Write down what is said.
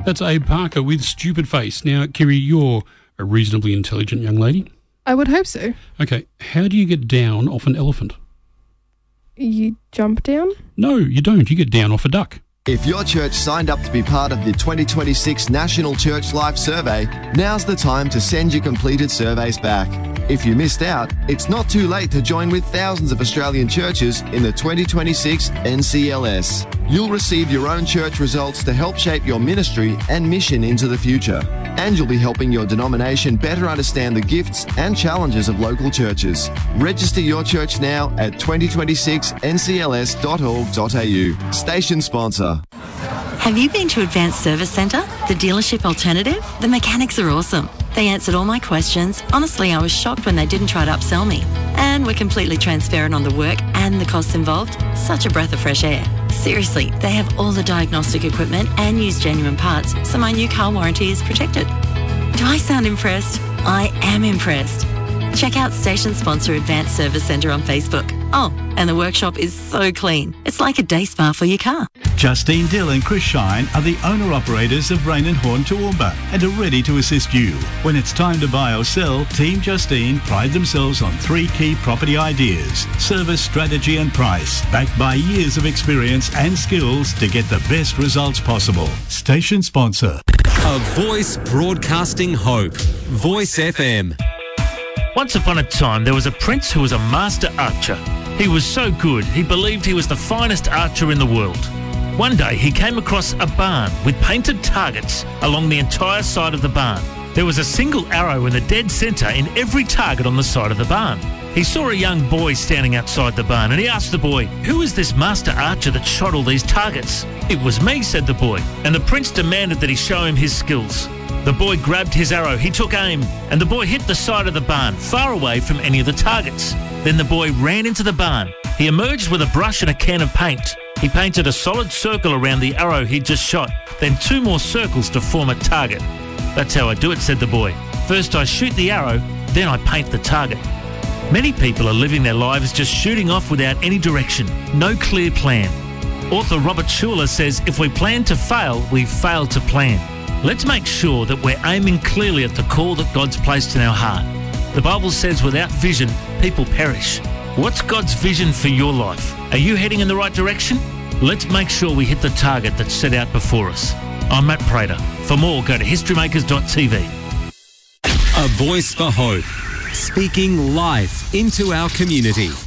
That's Abe Parker with Stupid Face. Now, Kiri, you're a reasonably intelligent young lady. I would hope so. Okay, how do you get down off an elephant? You jump down? No, you don't. You get down off a duck. If your church signed up to be part of the 2026 National Church Life Survey, now's the time to send your completed surveys back. If you missed out, it's not too late to join with thousands of Australian churches in the 2026 NCLS. You'll receive your own church results to help shape your ministry and mission into the future. And you'll be helping your denomination better understand the gifts and challenges of local churches. Register your church now at 2026ncls.org.au. Station sponsor. Have you been to Advanced Service Centre, the dealership alternative? The mechanics are awesome. They answered all my questions. Honestly, I was shocked when they didn't try to upsell me. And were completely transparent on the work and the costs involved. Such a breath of fresh air. Seriously, they have all the diagnostic equipment and use genuine parts, so my new car warranty is protected. Do I sound impressed? I am impressed. Check out station sponsor Advanced Service Centre on Facebook. Oh, and the workshop is so clean. It's like a day spa for your car. Justine Dill and Chris Shine are the owner-operators of Rain and Horn Toowoomba and are ready to assist you. When it's time to buy or sell, Team Justine pride themselves on 3 key property ideas: service, strategy and price, backed by years of experience and skills to get the best results possible. Station sponsor. A voice broadcasting hope. Voice FM. Once upon a time, there was a prince who was a master archer. He was so good, he believed he was the finest archer in the world. One day, he came across a barn with painted targets along the entire side of the barn. There was a single arrow in the dead centre in every target on the side of the barn. He saw a young boy standing outside the barn and he asked the boy, "Who is this master archer that shot all these targets?" "It was me," said the boy, and the prince demanded that he show him his skills. The boy grabbed his arrow, he took aim, and the boy hit the side of the barn, far away from any of the targets. Then the boy ran into the barn. He emerged with a brush and a can of paint. He painted a solid circle around the arrow he'd just shot, then 2 more circles to form a target. "That's how I do it," said the boy. "First I shoot the arrow, then I paint the target." Many people are living their lives just shooting off without any direction, no clear plan. Author Robert Schuller says if we plan to fail, we fail to plan. Let's make sure that we're aiming clearly at the call that God's placed in our heart. The Bible says without vision, people perish. What's God's vision for your life? Are you heading in the right direction? Let's make sure we hit the target that's set out before us. I'm Matt Prater. For more, go to historymakers.tv. A voice for hope. Speaking life into our community.